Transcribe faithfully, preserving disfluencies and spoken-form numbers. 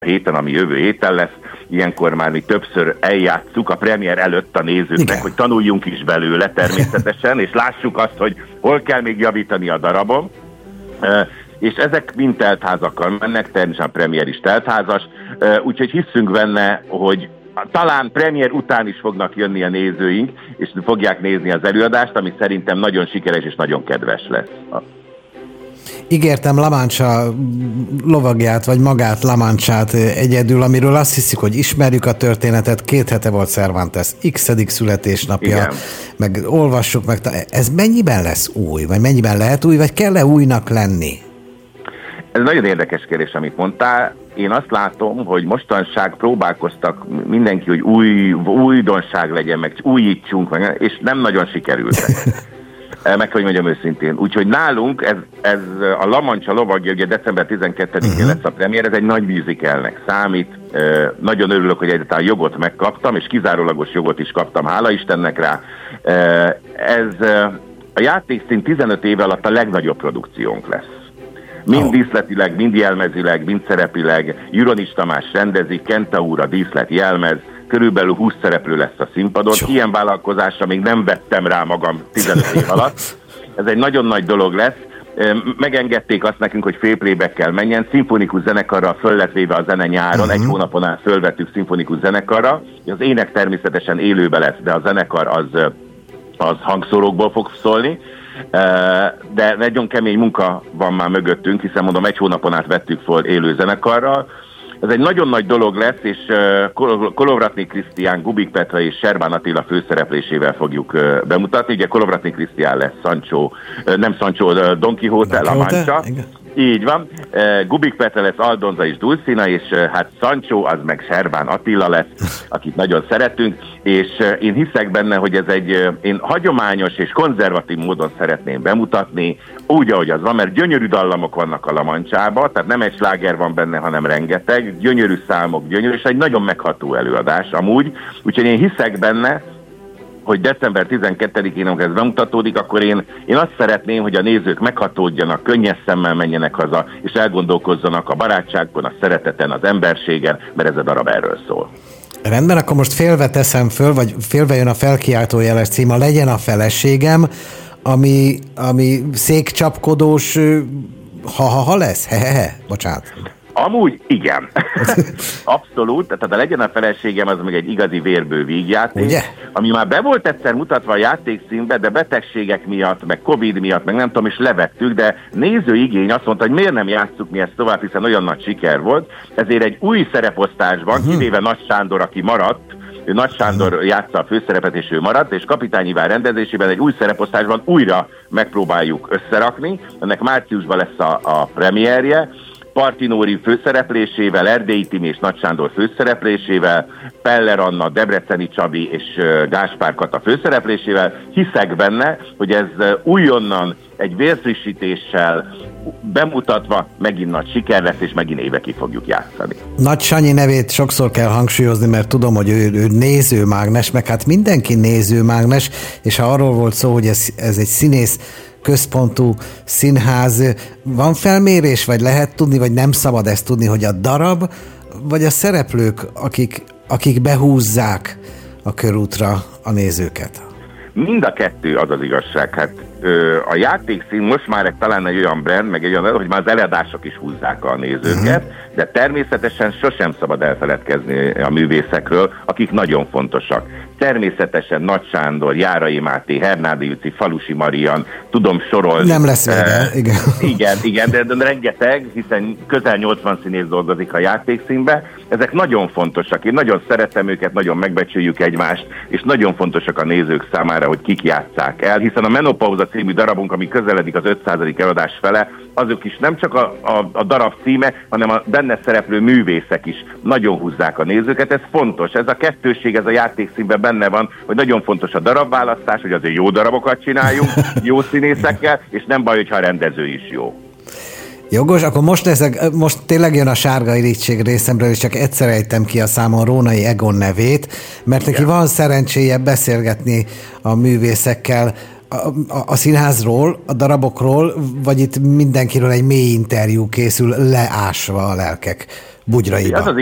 héten, ami jövő héten lesz, ilyenkor már mi többször eljátsszuk a premier előtt a nézőknek, igen, hogy tanuljunk is belőle természetesen, és lássuk azt, hogy hol kell még javítani a darabon. Uh, és ezek mind teltházakkal mennek, természetesen a premier is teltházas, uh, úgyhogy hiszünk benne, hogy talán premier után is fognak jönni a nézőink, és fogják nézni az előadást, ami szerintem nagyon sikeres és nagyon kedves lesz. Ígértem La Mancha lovagját, vagy magát La Manchát egyedül, amiről azt hiszik, hogy ismerjük a történetet. Két hete volt Cervantes x-edik születésnapja, igen, meg olvassuk meg. Ez mennyiben lesz új, vagy mennyiben lehet új, vagy kell-e újnak lenni? Ez nagyon érdekes kérdés, amit mondtál. Én azt látom, hogy mostanság próbálkoztak mindenki, hogy új, újdonság legyen, meg újítsunk, meg, és nem nagyon sikerültek. Meg hogy mondjam őszintén. Úgyhogy nálunk ez, ez a La Mancha lovagja, ugye december tizenkettedikén uh-huh. lesz a premier, ez egy nagy musicalnek számít. Nagyon örülök, hogy egyáltalán jogot megkaptam, és kizárólagos jogot is kaptam, hála Istennek rá. Ez a játékszín tizenöt éve alatt a legnagyobb produkciónk lesz. Mind oh. díszletileg, mind jelmezileg, mind szerepileg. Juronis Tamás rendezi, Kentaur a díszlet jelmez, körülbelül húsz szereplő lesz a színpadon. Csó. Ilyen vállalkozásra még nem vettem rá magam tizenöt év alatt. Ez egy nagyon nagy dolog lesz. Megengedték azt nekünk, hogy félplaybackkel menjen. Szimfonikus zenekarral föl lett véve a zene nyáron, uh-huh. egy hónapon át fölvettük szimfonikus zenekarra. Az ének természetesen élőbe lesz, de a zenekar az, az hangszórókból fog szólni. De nagyon kemény munka van már mögöttünk, hiszen mondom, egy hónapon át vettük föl élő zenekarral. Ez egy nagyon nagy dolog lesz, és Kolovratnik Krisztián, Gubik Petra és Serbán Attila főszereplésével fogjuk bemutatni. Ugye Kolovratnik Krisztián lesz Sancho, nem Sancho, Don Quixote, La Mancha. Így van. Gubik Petra lesz Aldonza és Dulcinea, és hát Sancho az meg Serbán Attila lesz, akit nagyon szeretünk, és én hiszek benne, hogy ez egy, én hagyományos és konzervatív módon szeretném bemutatni, úgy, ahogy az van, mert gyönyörű dallamok vannak a La Manchában, tehát nem egy sláger van benne, hanem rengeteg, gyönyörű számok, gyönyörű, és egy nagyon megható előadás amúgy, úgyhogy én hiszek benne, hogy december tizenkettedikén, amikor ez bemutatódik, akkor én, én azt szeretném, hogy a nézők meghatódjanak, könnyes szemmel menjenek haza, és elgondolkozzanak a barátságban, a szereteten, az emberségen, mert ez a darab erről szól. Rendben, akkor most félve teszem föl, vagy félve jön a felkiáltójeles cím, a Legyen a feleségem, ami, ami székcsapkodós ha-ha-ha lesz? He-he-he? Bocsánat. Amúgy igen. Abszolút. Tehát a Legyen a feleségem, az meg egy igazi vérbő vígjáték. Ugye? Ami már be volt egyszer mutatva a játékszínbe, de betegségek miatt, meg Covid miatt, meg nem tudom, is levettük, de néző igény azt mondta, hogy miért nem játsszuk mi ezt tovább, hiszen olyan nagy siker volt. Ezért egy új szereposztásban, uh-huh. kivéve Nagy Sándor, aki maradt, ő Nagy Sándor uh-huh. játsza a főszerepet, és ő maradt, és Kapitány Iván rendezésében egy új szereposztásban újra megpróbáljuk összerakni. Ennek márciusban lesz a, a premierje. Partinóri főszereplésével, Erdélyi Timi és Nagy Sándor főszereplésével, Peller Anna, Debreceni Csabi és Gáspár Kata főszereplésével. Hiszek benne, hogy ez újonnan egy vérfrissítéssel bemutatva megint nagy siker lesz, és megint évekig fogjuk játszani. Nagy Sanyi nevét sokszor kell hangsúlyozni, mert tudom, hogy ő, ő nézőmágnes, meg hát mindenki nézőmágnes, és ha arról volt szó, hogy ez, ez egy színész központú színház, van felmérés, vagy lehet tudni, vagy nem szabad ezt tudni, hogy a darab, vagy a szereplők, akik, akik behúzzák a körútra a nézőket? Mind a kettő, az az igazság. Hát ö, a játékszín most már egy, talán egy olyan brand, meg egy olyan, hogy már az előadások is húzzák a nézőket, uh-huh. de természetesen sosem szabad elfeledkezni a művészekről, akik nagyon fontosak. Természetesen Nagy Sándor, Járai Máté, Hernádi Júci, Falusi Marian, tudom sorolni. Nem lesz vége, uh, igen. Igen, igen, de, de rengeteg, hiszen közel nyolcvan színész dolgozik a játékszínbe. Ezek nagyon fontosak. Én nagyon szeretem őket, nagyon megbecsüljük egymást, és nagyon fontosak a nézők számára, hogy kik játsszák el, hiszen a Menopauza című darabunk, ami közeledik az ötszázadik előadás fele, azok is nem csak a, a, a darab címe, hanem a benne szereplő művészek is nagyon húzzák a nézőket. Ez fontos, ez a kettősség, ez a játékszínben benne van, hogy nagyon fontos a darabválasztás, hogy azért jó darabokat csináljunk, jó színészekkel, és nem baj, hogyha a rendező is jó. Jogos, akkor most, ezek, most tényleg jön a sárga irítség részemről, és csak egyszer ejtem ki a számon Rónai Egon nevét, mert neki van szerencséje beszélgetni a művészekkel. a, a, a színházról, a darabokról, vagy itt mindenkiről egy mély interjú készül leásva a lelkek bugyraiba? Az az